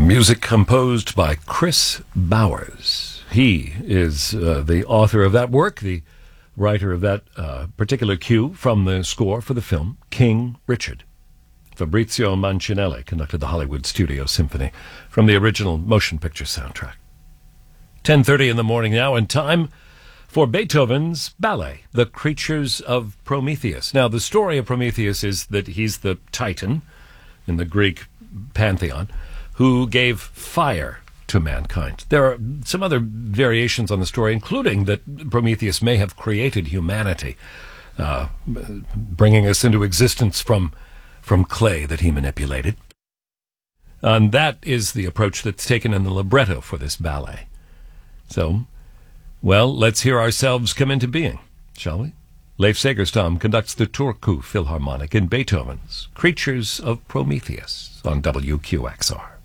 Music composed by Chris Bowers. He is the author of that work, the writer of that particular cue from the score for the film King Richard. Fabrizio Mancinelli conducted the Hollywood Studio Symphony from the original motion picture soundtrack. 10:30 in the morning now, and time for Beethoven's ballet, The Creatures of Prometheus. Now, the story of Prometheus is that he's the Titan in the Greek pantheon who gave fire to mankind. There are some other variations on the story, including that Prometheus may have created humanity, bringing us into existence from clay that he manipulated. And that is the approach that's taken in the libretto for this ballet. So, well, let's hear ourselves come into being, shall we? Leif Segerstam conducts the Turku Philharmonic in Beethoven's Creatures of Prometheus on WQXR.